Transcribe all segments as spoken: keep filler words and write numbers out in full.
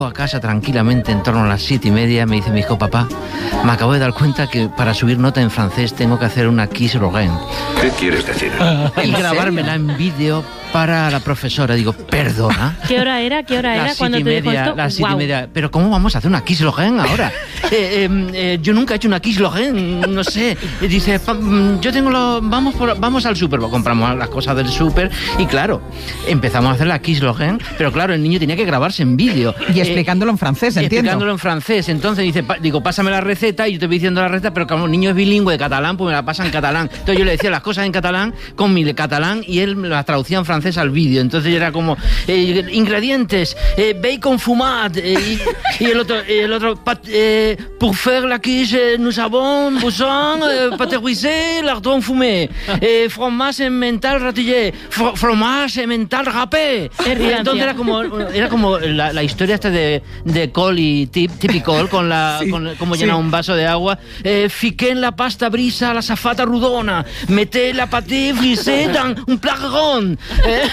a casa tranquilamente en torno a las siete y media, me dice mi hijo, papá, me acabo de dar cuenta que para subir nota en francés tengo que hacer una Kiss Rogen. ¿Qué quieres decir? Y grabármela en vídeo para la profesora. Digo, ¿perdona? ¿Qué hora era? ¿Qué hora era las cuando siete te y dijo media, esto? Las siete Wow. y media. Pero ¿cómo vamos a hacer una Kiss Rogen ahora? eh, eh, eh, yo nunca he hecho una Kiss Rogen, no sé. Y dice, yo tengo los... Vamos, por, vamos al súper, compramos las cosas del súper y claro, empezamos a hacer la Kiss Rogen, pero claro, el niño tenía que grabarse en vídeo. Y explicándolo eh, en francés, entiendo. Explicándolo en francés. Entonces dice, pa, digo, pásame la receta y yo te voy diciendo la receta, pero como el niño es bilingüe de catalán, pues me la pasa en catalán. Entonces yo le decía las cosas en catalán con mi catalán y él me las traducía en francés al vídeo. Entonces era como, eh, ingredientes, eh, bacon fumat, eh, y, y el otro, el otro pat, eh, pour faire la quiche, eh, nous avons besoin, eh, pâté lardon fumé, eh, fromage emmental ratillé, fr fromage emmental râpé. Entonces era como, era como la, la historia esta de, de col y tip, typical, con la, sí, con cómo llenar sí. un vaso de agua. Eh, fiqué en la pasta brisa la safata rodona, meté la pâté frisé dans un plat rond. Eh,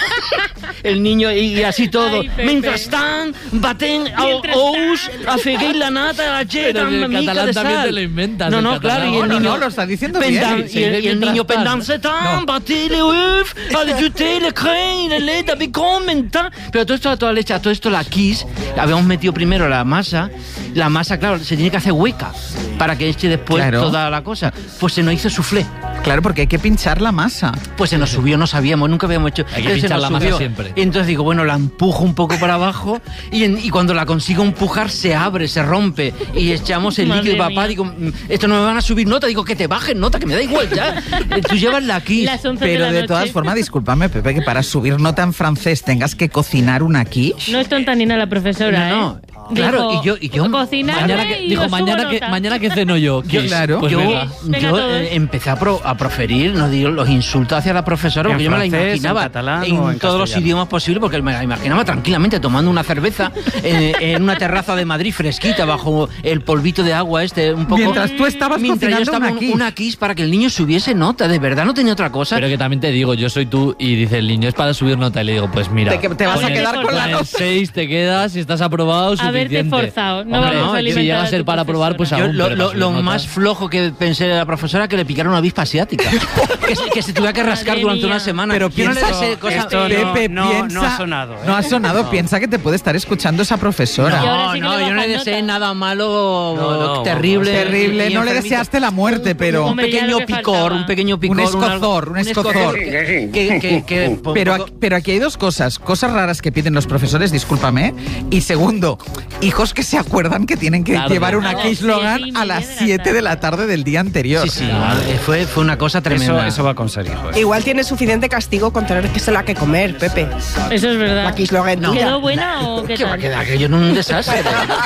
el niño y así todo. Mientras tan, baten ous, afegué la nata, la cheta, una mica de sal. Te lo inventas, no, no, claro, y el niño no, no, lo está diciendo pendan, bien. Y el, y el niño pendance tan, baté le œuf, ajouté le crème, le lait, bacon, mental. Pero todo esto a toda leche, a todo esto la Kiss, habíamos metido primero la masa. La masa, claro, se tiene que hacer hueca para que eche después claro. toda la cosa. Pues se nos hizo soufflé. Claro, porque hay que pinchar la masa. Pues se nos subió, no sabíamos, nunca habíamos hecho. Hay que pinchar la masa siempre. Y entonces digo, bueno, la empujo un poco para abajo y, en, y cuando la consigo empujar se abre, se rompe y echamos el líquido. Y papá, digo, esto no me van a subir nota. Digo, que te bajen nota, que me da igual ya. Tú llevas la Kiss. Pero de, de todas formas, discúlpame, Pepe, que para subir nota en francés tengas que cocinar una quiche. No es tontanina la profesora, no, no. ¿eh? Claro, dijo, y yo, y yo mañana que, y dijo mañana que, mañana que ceno yo. yo claro, pues yo, venga. yo venga eh, empecé a, pro, a proferir, no digo, los insultos hacia la profesora, porque yo me la imaginaba en, catalán, en, en todos los idiomas posibles, porque me la imaginaba tranquilamente tomando una cerveza en, en una terraza de Madrid fresquita bajo el polvito de agua este, un poco. Mientras tú estabas mientras cocinando yo estaba una Kiss. una Kiss para que el niño subiese nota, de verdad no tenía otra cosa. Pero que también te digo, yo soy tú y dice el niño es para subir nota y le digo, pues mira, te, te vas a quedar con la nota. seis te quedas y estás aprobado suficiente. Haberte forzado, no Hombre, vamos a si llega a ser para probar, pues aún. Yo, lo lo, lo más flojo que pensé de la profesora que le picara una avispa asiática. que, se, que se tuviera que rascar Madre durante mía. una semana. Pero yo no le piensa, deseo cosas. esto no, Pepe, no, piensa, no ha sonado. ¿eh? No ha sonado, no. Piensa que te puede estar escuchando esa profesora. No, sí no, le yo no le bajan deseé nota. nada malo, No, no, terrible. Terrible, y no le enfermito. deseaste la muerte, pero... Un Hombre, ya pequeño lo que picor, faltaba. un pequeño picor. Un escozor, un escozor. Que, que, que, que, Pero, aquí, pero aquí hay dos cosas, cosas raras que piden los profesores, discúlpame, y segundo, hijos que se acuerdan que tienen que Tarde. llevar una A las Kiss Logan siete y a las media de la siete de la tarde del día anterior. Sí, sí, eh, fue, fue una cosa tremenda. Eso, eso va con ser hijo. ¿eh? Igual tiene suficiente castigo con tener que se la que comer, Pepe. Eso es verdad. La Kiss Logan No. tuya. ¿Quedó buena o qué ¿Qué va a tal? quedar? Aquello en un desastre.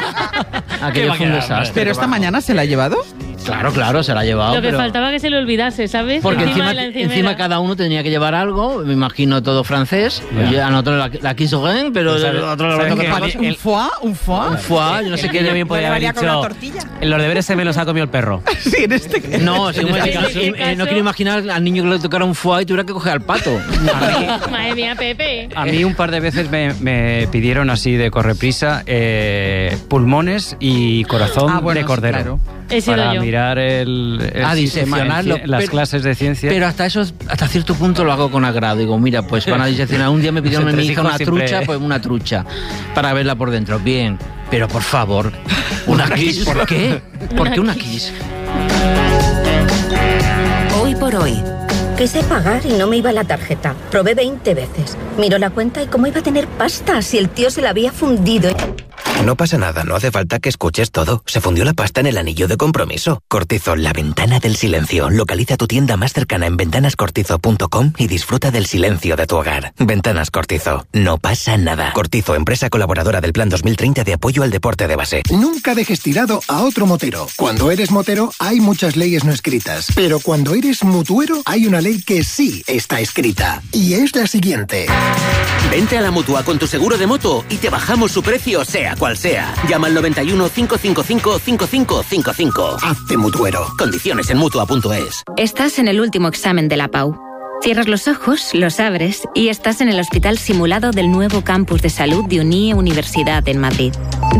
Aquello va a fue un quedar, desastre. Pero esta mañana se la ha llevado. Claro, claro, se la ha llevado. Lo que pero... faltaba que se le olvidase, ¿sabes? Porque encima, de la encimera. encima cada uno tenía que llevar algo, me imagino todo francés. Yo anoto la, la Kiss Rogen, pero Pues, el otro lo ¿sabes toca qué? otra Vale, cosa. un foie, un foie. Un foie, yo no sé qué. También podría haber Vale, con una dicho, tortilla. en los deberes se me los ha comido el perro. Sí, en este No, sí, En bueno, este eh, eh, caso- no quiero imaginar al niño que le tocara un foie y tuviera que coger al pato. Madre mía, Pepe. A mí un par de veces me, me pidieron así de correprisa eh, pulmones y corazón Ah, bueno, de cordero. claro. He sido Para yo. mirar el, el Ah, sistema, diseccionarlo, en ci- las pero- clases de ciencia. Pero hasta eso, hasta cierto punto lo hago con agrado. Digo, mira, pues van a diseccionar. Un día me pidieron a mi Entre hija hijos una siempre- trucha, pues una trucha, para verla por dentro. Bien, pero por favor, una Kiss, ¿por qué? ¿Por qué una Kiss? Hoy por hoy. Quise pagar y no me iba la tarjeta. Probé veinte veces. Miró la cuenta y cómo iba a tener pasta si el tío se la había fundido. No pasa nada, no hace falta que escuches todo. Se fundió la pasta en el anillo de compromiso. Cortizo, la ventana del silencio. Localiza tu tienda más cercana en ventanas cortizo punto com y disfruta del silencio de tu hogar. Ventanas Cortizo. No pasa nada. Cortizo, empresa colaboradora del Plan dos mil treinta de apoyo al deporte de base. Nunca dejes tirado a otro motero. Cuando eres motero hay muchas leyes no escritas, pero cuando eres mutuero hay una ley que sí está escrita. Y es la siguiente. Vente a la Mutua con tu seguro de moto y te bajamos su precio sea cual sea. Llama al noventa y uno, cinco cinco cinco, cinco cinco cinco cinco. Hazte mutuero. Condiciones en Mutua punto es. Estás en el último examen de la P A U. Cierras los ojos, los abres y estás en el hospital simulado del nuevo campus de salud de Unie Universidad en Madrid.